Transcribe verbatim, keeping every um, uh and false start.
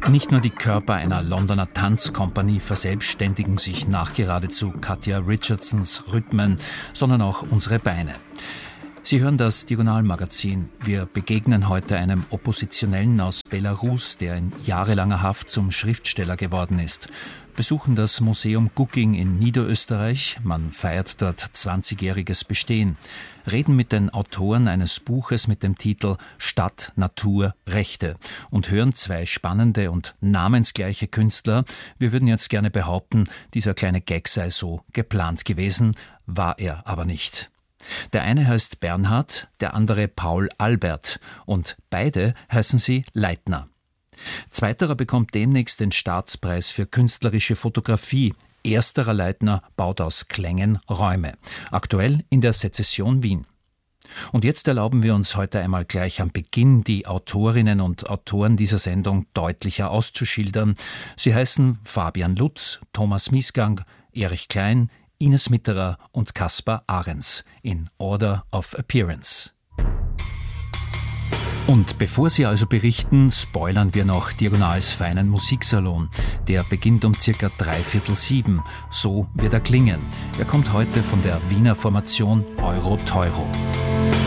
Nicht nur die Körper einer Londoner Tanzkompanie verselbstständigen sich nach geradezu Katja Richardsons Rhythmen, sondern auch unsere Beine. Sie hören das Diagonal-Magazin. Wir begegnen heute einem Oppositionellen aus Belarus, der in jahrelanger Haft zum Schriftsteller geworden ist. Besuchen das Museum Guging in Niederösterreich. Man feiert dort zwanzigjähriges Bestehen. Reden mit den Autoren eines Buches mit dem Titel Stadt, Natur, Rechte und hören zwei spannende und namensgleiche Künstler. Wir würden jetzt gerne behaupten, dieser kleine Gag sei so geplant gewesen, war er aber nicht. Der eine heißt Bernhard, der andere Paul Albert und beide heißen sie Leitner. Zweiterer bekommt demnächst den Staatspreis für künstlerische Fotografie. Ersterer Leitner baut aus Klängen Räume. Aktuell in der Sezession Wien. Und jetzt erlauben wir uns heute einmal gleich am Beginn die Autorinnen und Autoren dieser Sendung deutlicher auszuschildern. Sie heißen Fabian Lutz, Thomas Miesgang, Erich Klein, Ines Mitterer und Kaspar Ahrens in Order of Appearance. Und bevor Sie also berichten, spoilern wir noch Diagonals feinen Musiksalon. Der beginnt um circa dreiviertel sieben. So wird er klingen. Er kommt heute von der Wiener Formation Euro Teuro.